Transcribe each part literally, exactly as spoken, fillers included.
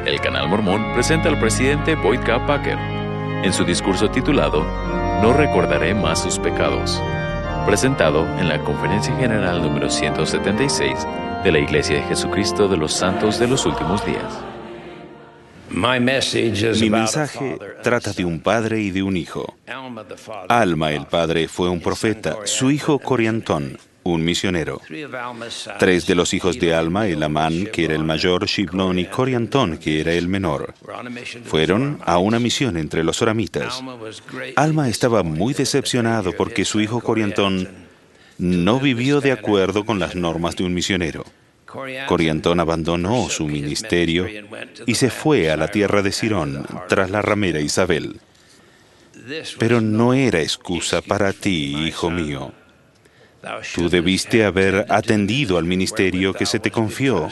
El Canal Mormón presenta al presidente Boyd K. Packer en su discurso titulado No recordaré más sus pecados, presentado en la Conferencia General número ciento setenta y seis de la Iglesia de Jesucristo de los Santos de los Últimos Días. Mi mensaje trata de un padre y de un hijo. Alma, el padre, fue un profeta, su hijo Coriantón, un misionero. Tres de los hijos de Alma, Elamán, que era el mayor, Shiblón, y Coriantón, que era el menor, fueron a una misión entre los oramitas. Alma estaba muy decepcionado porque su hijo Coriantón no vivió de acuerdo con las normas de un misionero. Coriantón abandonó su ministerio y se fue a la tierra de Sirón tras la ramera Isabel. Pero no era excusa para ti, hijo mío. Tú debiste haber atendido al ministerio que se te confió.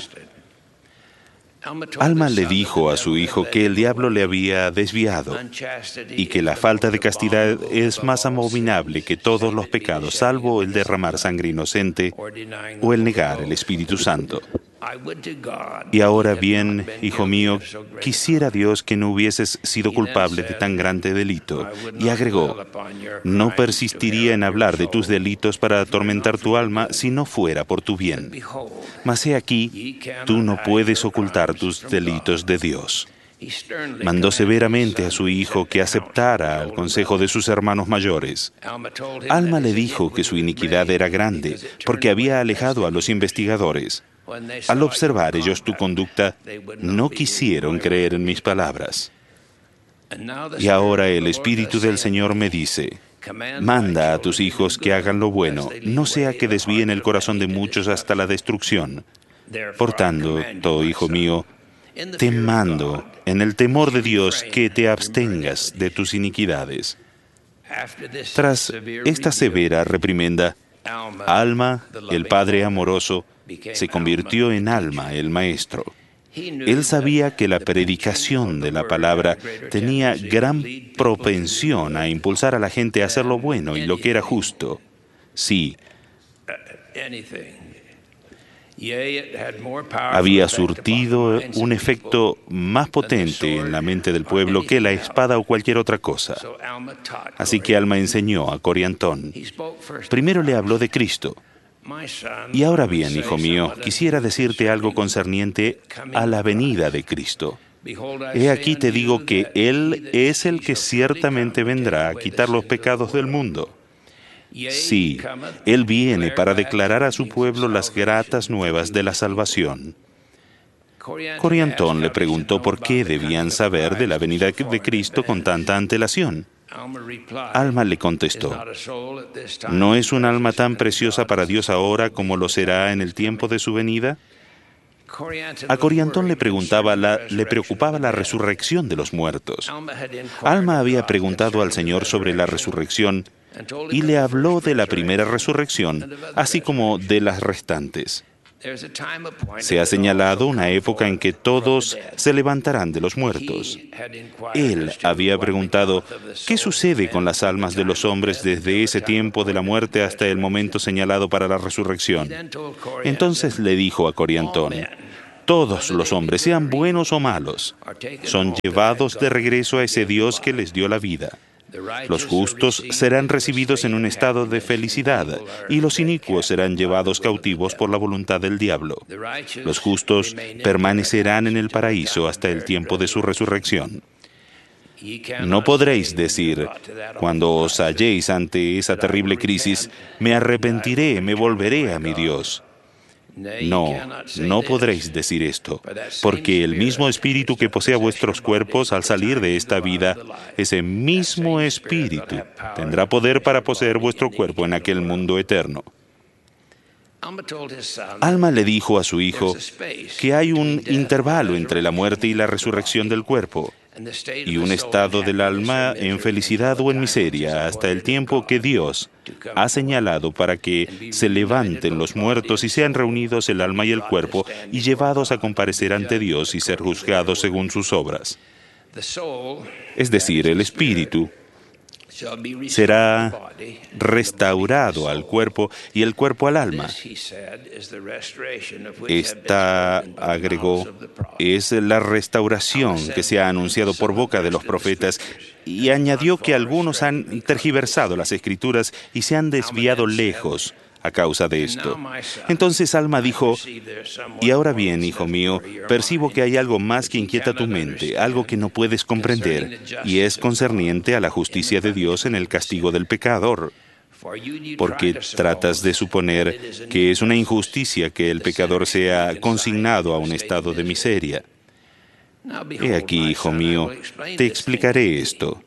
Alma le dijo a su hijo que el diablo le había desviado y que la falta de castidad es más abominable que todos los pecados, salvo el derramar sangre inocente o el negar el Espíritu Santo. Y ahora bien, hijo mío, quisiera Dios que no hubieses sido culpable de tan grande delito. Y agregó, no persistiría en hablar de tus delitos para atormentar tu alma si no fuera por tu bien. Mas he aquí, tú no puedes ocultar tus delitos de Dios. Mandó severamente a su hijo que aceptara el consejo de sus hermanos mayores. Alma le dijo que su iniquidad era grande, porque había alejado a los investigadores. Al observar ellos tu conducta, no quisieron creer en mis palabras. Y ahora el Espíritu del Señor me dice, manda a tus hijos que hagan lo bueno, no sea que desvíen el corazón de muchos hasta la destrucción. Por tanto, oh, hijo mío, te mando, en el temor de Dios, que te abstengas de tus iniquidades. Tras esta severa reprimenda, Alma, el padre amoroso, se convirtió en Alma, el maestro. Él sabía que la predicación de la palabra tenía gran propensión a impulsar a la gente a hacer lo bueno y lo que era justo. Sí, había surtido un efecto más potente en la mente del pueblo que la espada o cualquier otra cosa. Así que Alma enseñó a Coriantón. Primero le habló de Cristo. Y ahora bien, hijo mío, quisiera decirte algo concerniente a la venida de Cristo. He aquí te digo que Él es el que ciertamente vendrá a quitar los pecados del mundo. Sí, Él viene para declarar a su pueblo las gratas nuevas de la salvación. Coriantón le preguntó por qué debían saber de la venida de Cristo con tanta antelación. Alma le contestó, ¿no es un alma tan preciosa para Dios ahora como lo será en el tiempo de su venida? A Coriantón le, preguntaba la, le preocupaba la resurrección de los muertos. Alma había preguntado al Señor sobre la resurrección y le habló de la primera resurrección, así como de las restantes. Se ha señalado una época en que todos se levantarán de los muertos. Él había preguntado, ¿qué sucede con las almas de los hombres desde ese tiempo de la muerte hasta el momento señalado para la resurrección? Entonces le dijo a Coriantón, todos los hombres, sean buenos o malos, son llevados de regreso a ese Dios que les dio la vida. Los justos serán recibidos en un estado de felicidad y los inicuos serán llevados cautivos por la voluntad del diablo. Los justos permanecerán en el paraíso hasta el tiempo de su resurrección. No podréis decir, cuando os halléis ante esa terrible crisis, me arrepentiré, me volveré a mi Dios. No, no podréis decir esto, porque el mismo Espíritu que posea vuestros cuerpos al salir de esta vida, ese mismo Espíritu tendrá poder para poseer vuestro cuerpo en aquel mundo eterno. Alma le dijo a su hijo que hay un intervalo entre la muerte y la resurrección del cuerpo, y un estado del alma en felicidad o en miseria hasta el tiempo que Dios ha señalado para que se levanten los muertos y sean reunidos el alma y el cuerpo y llevados a comparecer ante Dios y ser juzgados según sus obras. Es decir, el espíritu será restaurado al cuerpo y el cuerpo al alma. Esta, agregó, es la restauración que se ha anunciado por boca de los profetas, y añadió que algunos han tergiversado las Escrituras y se han desviado lejos a causa de esto. Entonces Alma dijo: y ahora bien, hijo mío, percibo que hay algo más que inquieta tu mente, algo que no puedes comprender, y es concerniente a la justicia de Dios en el castigo del pecador. Porque tratas de suponer que es una injusticia que el pecador sea consignado a un estado de miseria. He aquí, hijo mío, te explicaré esto.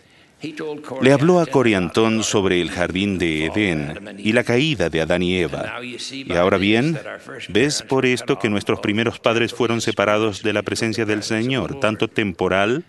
Le habló a Coriantón sobre el jardín de Edén y la caída de Adán y Eva. Y ahora bien, ves por esto que nuestros primeros padres fueron separados de la presencia del Señor, tanto temporal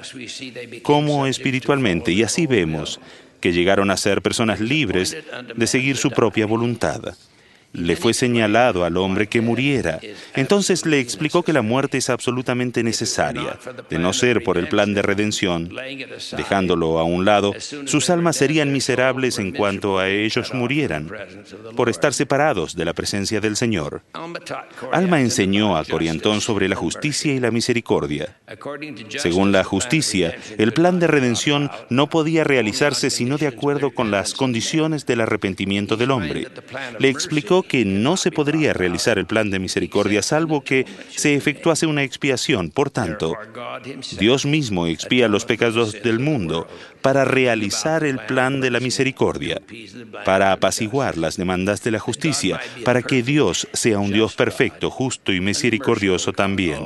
como espiritualmente, y así vemos que llegaron a ser personas libres de seguir su propia voluntad. Le fue señalado al hombre que muriera. Entonces le explicó que la muerte es absolutamente necesaria. De no ser por el plan de redención, dejándolo a un lado, sus almas serían miserables en cuanto a ellos murieran, por estar separados de la presencia del Señor. Alma enseñó a Coriantón sobre la justicia y la misericordia. Según la justicia, el plan de redención no podía realizarse sino de acuerdo con las condiciones del arrepentimiento del hombre. Le explicó que no se podría realizar el plan de misericordia salvo que se efectuase una expiación. Por tanto, Dios mismo expía los pecados del mundo para realizar el plan de la misericordia, para apaciguar las demandas de la justicia, para que Dios sea un Dios perfecto, justo y misericordioso también.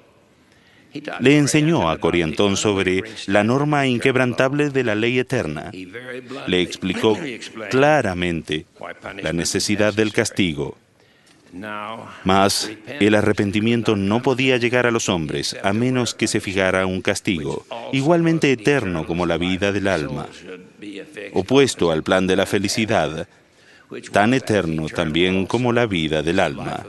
Le enseñó a Coriantón sobre la norma inquebrantable de la ley eterna. Le explicó claramente la necesidad del castigo. Mas el arrepentimiento no podía llegar a los hombres a menos que se fijara un castigo, igualmente eterno como la vida del alma, opuesto al plan de la felicidad, tan eterno también como la vida del alma.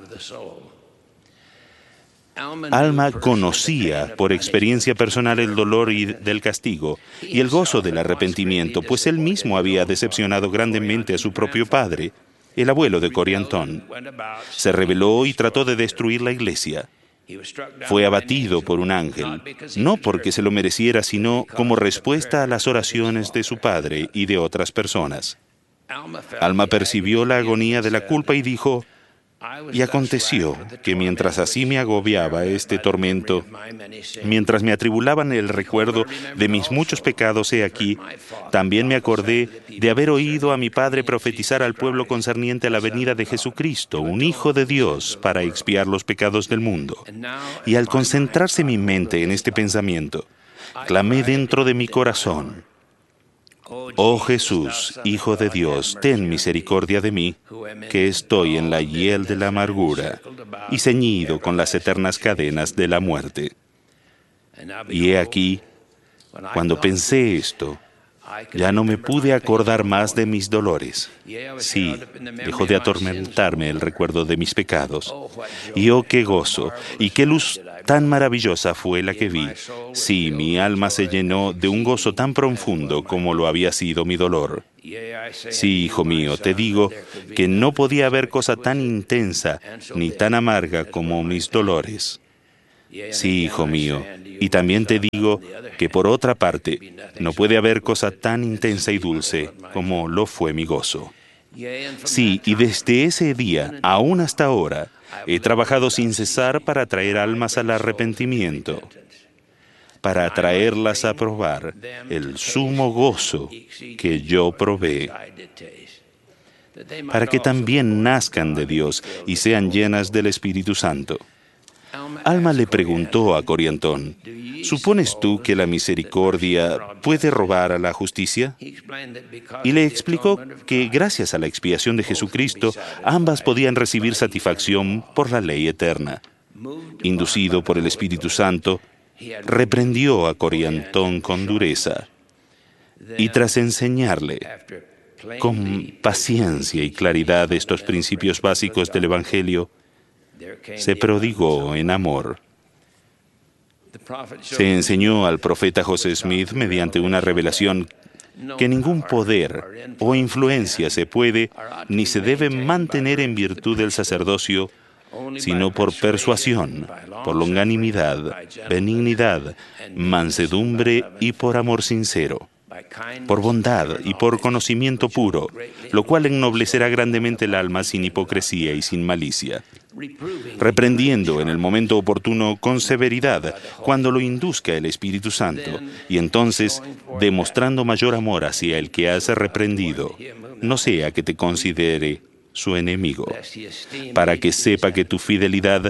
Alma conocía por experiencia personal el dolor y del castigo y el gozo del arrepentimiento, pues él mismo había decepcionado grandemente a su propio padre, el abuelo de Coriantón. Se rebeló y trató de destruir la iglesia. Fue abatido por un ángel, no porque se lo mereciera, sino como respuesta a las oraciones de su padre y de otras personas. Alma percibió la agonía de la culpa y dijo: y aconteció que mientras así me agobiaba este tormento, mientras me atribulaban el recuerdo de mis muchos pecados, he aquí, también me acordé de haber oído a mi padre profetizar al pueblo concerniente a la venida de Jesucristo, un Hijo de Dios, para expiar los pecados del mundo. Y al concentrarse mi mente en este pensamiento, clamé dentro de mi corazón: oh Jesús, Hijo de Dios, ten misericordia de mí, que estoy en la hiel de la amargura y ceñido con las eternas cadenas de la muerte. Y he aquí, cuando pensé esto, ya no me pude acordar más de mis dolores. Sí, dejó de atormentarme el recuerdo de mis pecados. Y oh, qué gozo y qué luz tan maravillosa fue la que vi. Sí, mi alma se llenó de un gozo tan profundo como lo había sido mi dolor. Sí, hijo mío, te digo que no podía haber cosa tan intensa ni tan amarga como mis dolores. Sí, hijo mío, y también te digo que por otra parte, no puede haber cosa tan intensa y dulce como lo fue mi gozo. Sí, y desde ese día, aún hasta ahora, he trabajado sin cesar para traer almas al arrepentimiento, para traerlas a probar el sumo gozo que yo probé, para que también nazcan de Dios y sean llenas del Espíritu Santo. Alma le preguntó a Coriantón: ¿supones tú que la misericordia puede robar a la justicia? Y le explicó que gracias a la expiación de Jesucristo, ambas podían recibir satisfacción por la ley eterna. Inducido por el Espíritu Santo, reprendió a Coriantón con dureza, y tras enseñarle con paciencia y claridad estos principios básicos del Evangelio, se prodigó en amor. Se enseñó al profeta José Smith mediante una revelación que ningún poder o influencia se puede ni se debe mantener en virtud del sacerdocio, sino por persuasión, por longanimidad, benignidad, mansedumbre y por amor sincero, por bondad y por conocimiento puro, lo cual ennoblecerá grandemente el alma sin hipocresía y sin malicia, reprendiendo en el momento oportuno con severidad, cuando lo induzca el Espíritu Santo, y entonces demostrando mayor amor hacia el que has reprendido, no sea que te considere su enemigo, para que sepa que tu fidelidad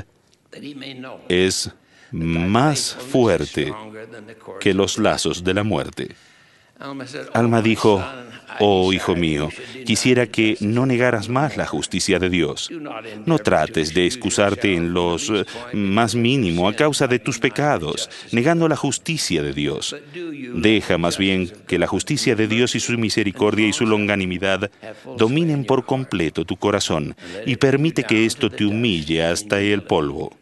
es más fuerte que los lazos de la muerte. Alma dijo: oh, hijo mío, quisiera que no negaras más la justicia de Dios. No trates de excusarte en los eh, más mínimo a causa de tus pecados, negando la justicia de Dios. Deja más bien que la justicia de Dios y su misericordia y su longanimidad dominen por completo tu corazón y permite que esto te humille hasta el polvo.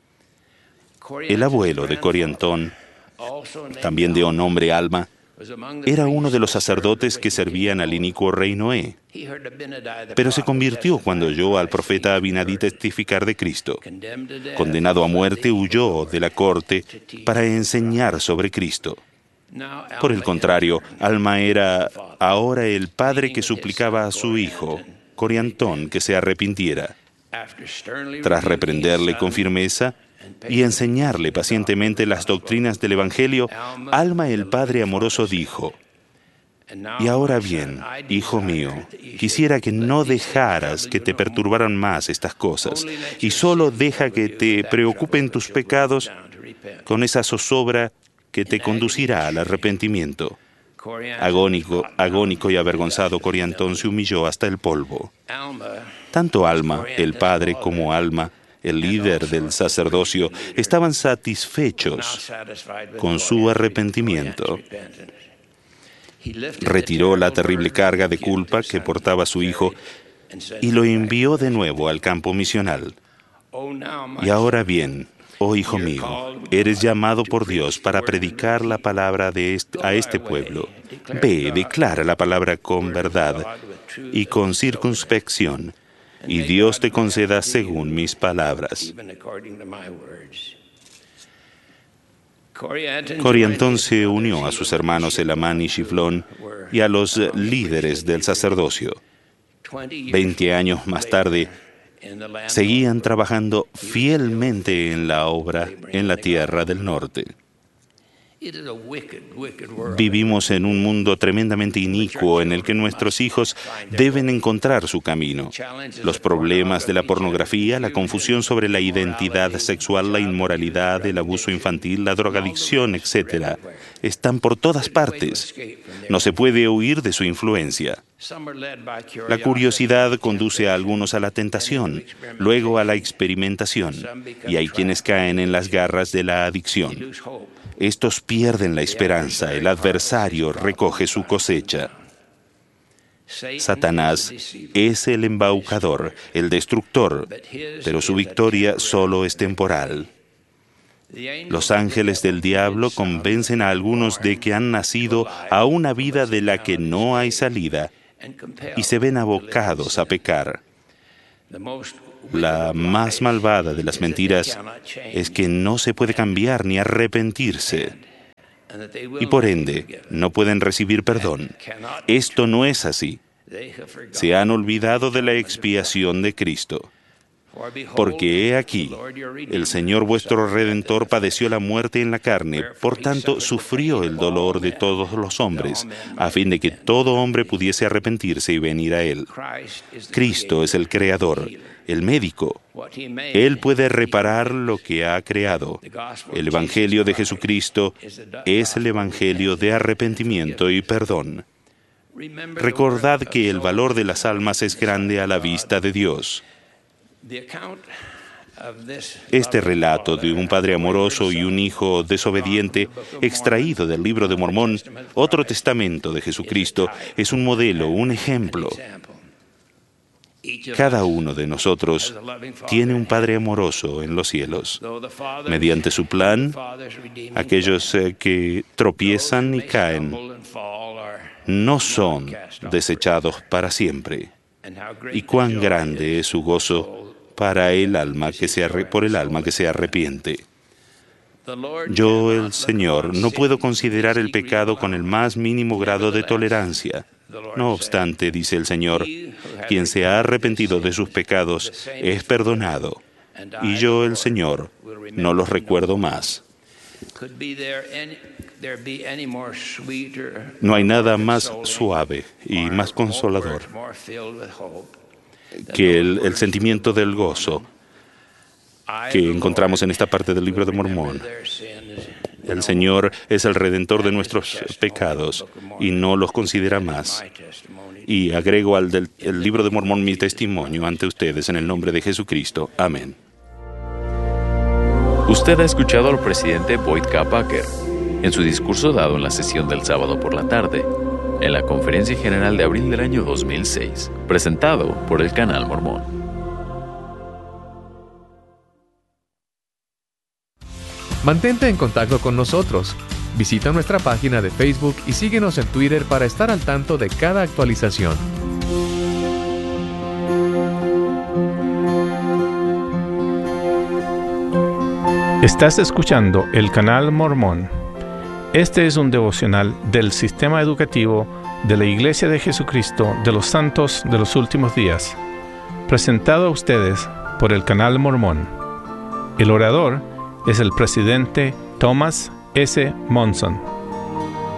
El abuelo de Coriantón, también de nombre Alma, era uno de los sacerdotes que servían al inicuo rey Noé, pero se convirtió cuando oyó al profeta Abinadí testificar de Cristo. Condenado a muerte, huyó de la corte para enseñar sobre Cristo. Por el contrario, Alma era ahora el padre que suplicaba a su hijo, Coriantón, que se arrepintiera. Tras reprenderle con firmeza y enseñarle pacientemente las doctrinas del Evangelio, Alma el Padre amoroso dijo: y ahora bien, hijo mío, quisiera que no dejaras que te perturbaran más estas cosas, y solo deja que te preocupen tus pecados con esa zozobra que te conducirá al arrepentimiento. Agónico, agónico y avergonzado, Coriantón se humilló hasta el polvo. Tanto Alma, el padre, como Alma, el líder del sacerdocio, estaban satisfechos con su arrepentimiento. Retiró la terrible carga de culpa que portaba su hijo y lo envió de nuevo al campo misional. Y ahora bien, oh hijo mío, eres llamado por Dios para predicar la palabra de este, a este pueblo. Ve, declara la palabra con verdad y con circunspección, y Dios te conceda según mis palabras. Coriantón se unió a sus hermanos Elamán y Shiflón y a los líderes del sacerdocio. Veinte años más tarde, seguían trabajando fielmente en la obra en la tierra del norte. Vivimos en un mundo tremendamente inicuo en el que nuestros hijos deben encontrar su camino. Los problemas de la pornografía, la confusión sobre la identidad sexual, la inmoralidad, el abuso infantil, la drogadicción, etcétera, están por todas partes. No se puede huir de su influencia. La curiosidad conduce a algunos a la tentación, luego a la experimentación, y hay quienes caen en las garras de la adicción. Estos pierden la esperanza, el adversario recoge su cosecha. Satanás es el embaucador, el destructor, pero su victoria solo es temporal. Los ángeles del diablo convencen a algunos de que han nacido a una vida de la que no hay salida y se ven abocados a pecar. La más malvada de las mentiras es que no se puede cambiar ni arrepentirse, y por ende no pueden recibir perdón. Esto no es así. Se han olvidado de la expiación de Cristo. Porque he aquí, el Señor vuestro Redentor padeció la muerte en la carne, por tanto sufrió el dolor de todos los hombres, a fin de que todo hombre pudiese arrepentirse y venir a Él. Cristo es el Creador, el médico. Él puede reparar lo que ha creado. El Evangelio de Jesucristo es el Evangelio de arrepentimiento y perdón. Recordad que el valor de las almas es grande a la vista de Dios. Este relato de un padre amoroso y un hijo desobediente, extraído del libro de Mormón, otro testamento de Jesucristo, es un modelo, un ejemplo. Cada uno de nosotros tiene un Padre amoroso en los cielos. Mediante su plan, aquellos eh, que tropiezan y caen no son desechados para siempre. Y cuán grande es su gozo para el alma que se arre- por el alma que se arrepiente. Yo, el Señor, no puedo considerar el pecado con el más mínimo grado de tolerancia. No obstante, dice el Señor, quien se ha arrepentido de sus pecados es perdonado, y yo, el Señor, no los recuerdo más. No hay nada más suave y más consolador que el, el sentimiento del gozo que encontramos en esta parte del Libro de Mormón. El Señor es el Redentor de nuestros pecados y no los considera más. Y agrego al del el Libro de Mormón mi testimonio ante ustedes en el nombre de Jesucristo. Amén. Usted ha escuchado al presidente Boyd K. Packer en su discurso dado en la sesión del sábado por la tarde, en la Conferencia General de abril del año dos mil seis, presentado por el Canal Mormón. Mantente en contacto con nosotros. Visita nuestra página de Facebook y síguenos en Twitter para estar al tanto de cada actualización. Estás escuchando el Canal Mormón. Este es un devocional del Sistema Educativo de la Iglesia de Jesucristo de los Santos de los Últimos Días, presentado a ustedes por el Canal Mormón. El orador es el presidente Thomas S. Monson.